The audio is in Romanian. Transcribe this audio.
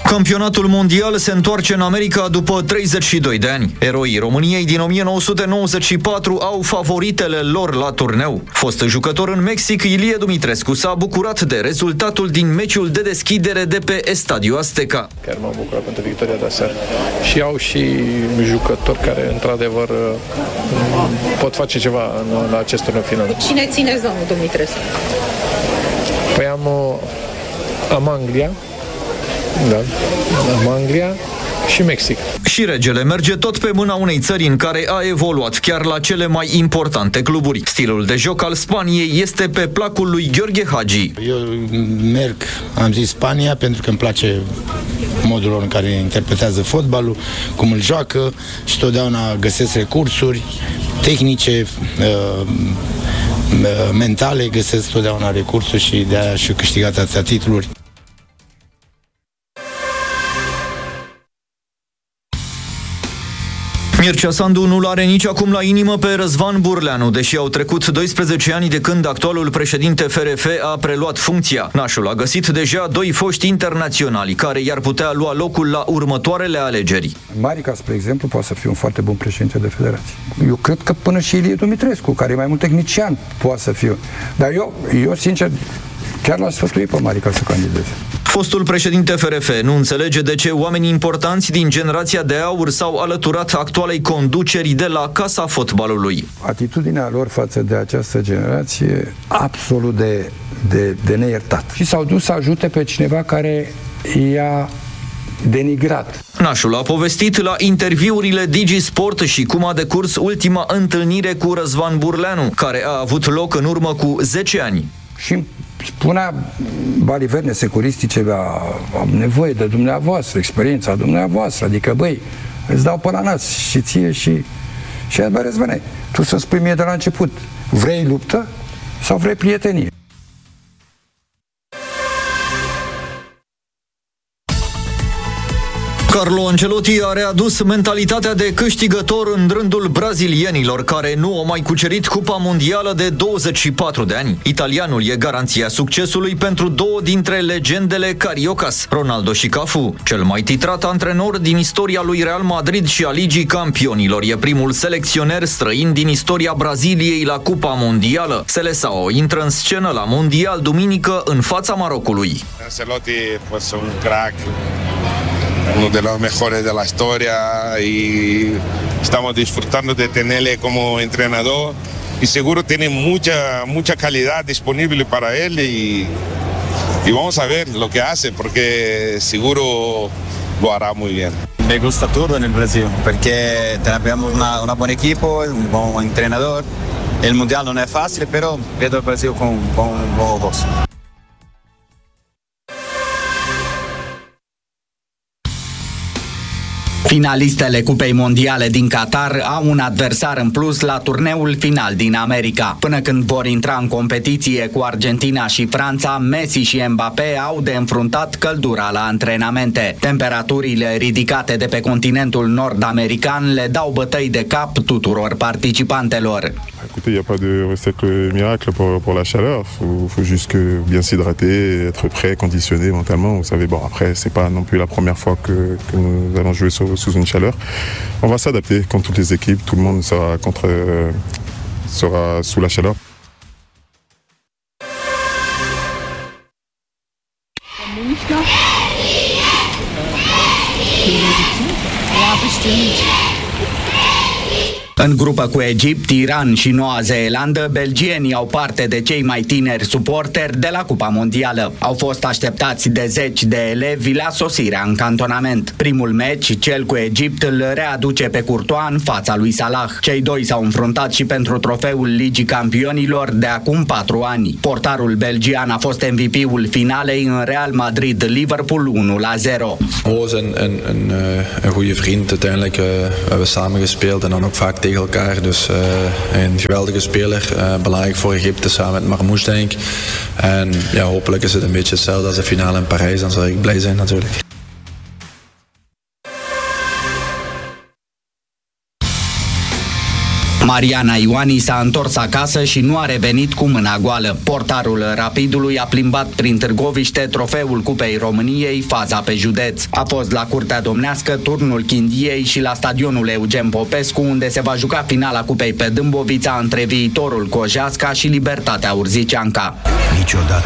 Campionatul mondial se întoarce în America după 32 de ani. Eroii României din 1994 au favoritele lor la turneu. Fost jucător în Mexic, Ilie Dumitrescu s-a bucurat de rezultatul din meciul de deschidere de pe Estadio Azteca. Chiar m-am bucurat pentru victoria de aseară. Și au și jucători care, într-adevăr, pot face ceva în acest turneu final. Cine țineți, domnul Dumitrescu? Păi am Anglia. Da, am Anglia și Mexic. Și regele merge tot pe mâna unei țări în care a evoluat chiar la cele mai importante cluburi. Stilul de joc al Spaniei este pe placul lui Gheorghe Hagi. Eu am zis Spania, pentru că îmi place modul lor în care interpretează fotbalul, cum îl joacă și totdeauna găsesc recursuri tehnice, mentale, găsesc totdeauna recursuri și de-aia și-au câștigat atâtea titluri. Mircea Sandu nu-l are nici acum la inimă pe Răzvan Burleanu, deși au trecut 12 ani de când actualul președinte FRF a preluat funcția. Nașul a găsit deja 2 foști internaționali care i-ar putea lua locul la următoarele alegeri. Marica, spre exemplu, poate să fie un foarte bun președinte de federație. Eu cred că până și Ilie Dumitrescu, care e mai mult tehnician, poate să fie. Dar eu sincer, chiar l-aș sfătui pe Marica să candideze. Fostul președinte FRF nu înțelege de ce oamenii importanți din generația de aur s-au alăturat actualei conduceri de la Casa Fotbalului. Atitudinea lor față de această generație absolut de neiertat. Și s-au dus să ajute pe cineva care i-a denigrat. Nașul a povestit la interviurile DigiSport și cum a decurs ultima întâlnire cu Răzvan Burleanu, care a avut loc în urmă cu 10 ani. Și spunea baliverne securistice, am nevoie de dumneavoastră, experiența dumneavoastră, adică băi, îți dau pe la nas și ție și bă, Răzvane, tu să spui mie de la început, vrei luptă sau vrei prietenie? Carlo Ancelotti a readus mentalitatea de câștigător în rândul brazilienilor, care nu au mai cucerit Cupa Mondială de 24 de ani. Italianul e garanția succesului pentru 2 dintre legendele Cariocas, Ronaldo și Cafu. Cel mai titrat antrenor din istoria lui Real Madrid și a Ligii Campionilor. E primul selecționer străin din istoria Braziliei la Cupa Mondială. Seleção intră în scenă la Mondial duminică în fața Marocului. Ancelotti pues un crack, uno de los mejores de la historia, y estamos disfrutando de tenerle como entrenador y seguro tiene mucha calidad disponible para él y vamos a ver lo que hace porque seguro lo hará muy bien. Me gusta todo en el Brasil porque tenemos una buena equipo, un buen entrenador. El mundial no es fácil, pero vedo el Brasil con un buen gozo. Finalistele Cupei Mondiale din Qatar au un adversar în plus la turneul final din America. Până când vor intra în competiție cu Argentina și Franța, Messi și Mbappé au de înfruntat căldura la antrenamente. Temperaturile ridicate de pe continentul nord-american le dau bătăi de cap tuturor participantelor. Écoutez, il n'y a pas de recette miracle pour la chaleur. Faut juste bien s'hydrater, être prêt, conditionné mentalement. Vous savez, bon, après, c'est pas non plus la première fois que nous allons jouer sous une chaleur. On va s'adapter, comme toutes les équipes. Tout le monde sera sous la chaleur. Ja, bestimmt. În grupă cu Egipt, Iran și Noua Zeelandă, belgienii au parte de cei mai tineri suporteri de la Cupa Mondială. Au fost așteptați de zeci de elevi la sosirea în cantonament. Primul meci, cel cu Egipt, îl readuce pe Courtois în fața lui Salah. Cei doi s-au înfruntat și pentru trofeul Ligii Campionilor de acum 4 ani. Portarul belgian a fost MVP-ul finalei în Real Madrid-Liverpool 1-0. Roos een goede vriend. Uiteindelijk we hebben samen gespeeld en dan ook vaak tegen elkaar. Dus een geweldige speler. Belangrijk voor Egypte samen met Marmoush, denk ik. En ja, hopelijk is het een beetje hetzelfde als de finale in Parijs. Dan zal ik blij zijn natuurlijk. Mariana Ioani s-a întors acasă și nu a revenit cu mâna goală. Portarul Rapidului a plimbat prin Târgoviște trofeul Cupei României, faza pe județ. A fost la Curtea Domnească, turnul Chindiei și la stadionul Eugen Popescu, unde se va juca finala Cupei pe Dâmbovița între Viitorul Cojasca și Libertatea Urzicianca. Niciodată